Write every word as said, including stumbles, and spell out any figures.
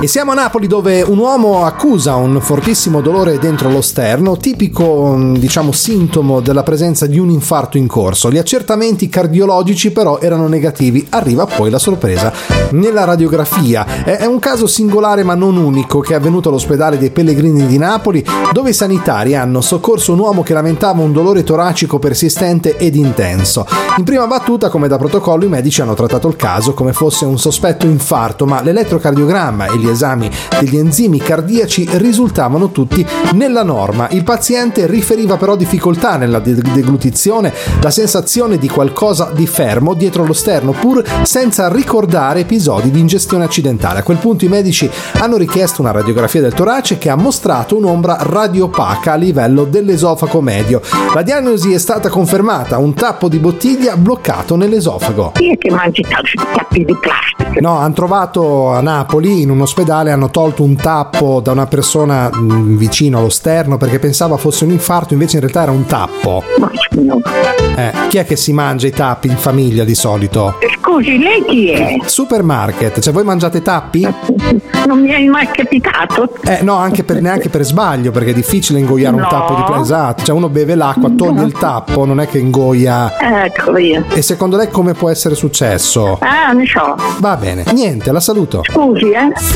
E siamo a Napoli, dove un uomo accusa un fortissimo dolore dentro lo sterno, tipico, diciamo, sintomo della presenza di un infarto in corso. Gli accertamenti cardiologici però erano negativi. Arriva poi la sorpresa nella radiografia. È un caso singolare ma non unico che è avvenuto all'ospedale dei Pellegrini di Napoli, dove i sanitari hanno soccorso un uomo che lamentava un dolore toracico persistente ed intenso. In prima battuta, come da protocollo, i medici hanno trattato il caso come fosse un sospetto infarto, ma l'elettrocardiogramma e gli esami degli enzimi cardiaci risultavano tutti nella norma. Il paziente riferiva però difficoltà nella deglutizione, la sensazione di qualcosa di fermo dietro lo sterno, pur senza ricordare episodi di ingestione accidentale. A quel punto i medici hanno richiesto una radiografia del torace che ha mostrato un'ombra radiopaca a livello dell'esofago medio. La diagnosi è stata confermata: un tappo di bottiglia bloccato nell'esofago. Chi è che mangia tappi di plastica? No, hanno trovato a Napoli, in un ospedale, hanno tolto un tappo da una persona mh, vicino allo sterno perché pensava fosse un infarto, invece in realtà era un tappo. Ma no. Eh, chi è che si mangia i tappi in famiglia di solito? Scusi, lei chi è? Supermarket, cioè voi mangiate tappi? Non mi è mai capitato. Eh no, anche per, neanche per sbaglio, perché è difficile ingoiare no. un tappo di plastica. Esatto, cioè uno beve l'acqua, toglie il tappo, non è che ingoia. Ecco via. E secondo lei come può essere successo? Ah, ne so. Va bene, niente, la saluto. Scusi, eh.